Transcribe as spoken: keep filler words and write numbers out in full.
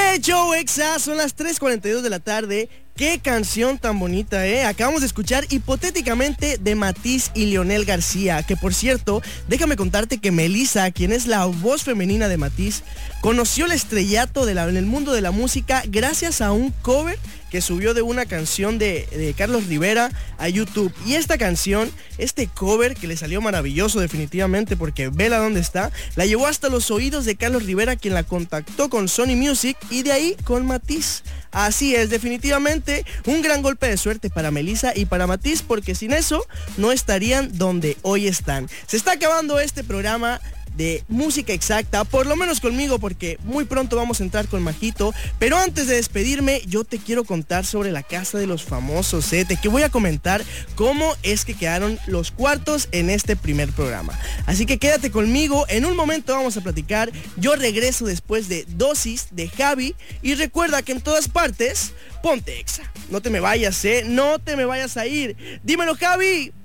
¡Hey, Joe Exa! Son las tres cuarenta y dos de la tarde. ¡Qué canción tan bonita, eh! Acabamos de escuchar Hipotéticamente de Matiz y Leonel García, que por cierto, déjame contarte que Melissa, quien es la voz femenina de Matiz, conoció el estrellato de la, en el mundo de la música gracias a un cover que subió de una canción de, de Carlos Rivera a YouTube. Y esta canción, este cover que le salió maravilloso definitivamente, porque vela dónde está, la llevó hasta los oídos de Carlos Rivera, quien la contactó con Sony Music y de ahí con Matiz. Así es, definitivamente un gran golpe de suerte para Melissa y para Matiz, porque sin eso no estarían donde hoy están. Se está acabando este programa de música exacta, por lo menos conmigo, porque muy pronto vamos a entrar con Majito. Pero antes de despedirme, yo te quiero contar sobre la Casa de los Famosos, ¿eh? Te que voy a comentar cómo es que quedaron los cuartos en este primer programa. Así que quédate conmigo, en un momento vamos a platicar. Yo regreso después de Dosis de Javi, y recuerda que en todas partes, ponte Exa. No te me vayas, ¿eh? No te me vayas a ir. Dímelo, Javi.